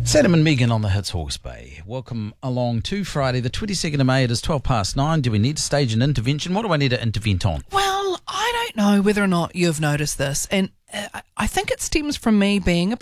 Adam and Megan on the Hits Hawke's Bay. Welcome along to Friday, the 22nd of May. It is 9:12. Do we need to stage an intervention? What do I need to intervene on? Well, I don't know whether or not you've noticed this, and I think it stems from me being a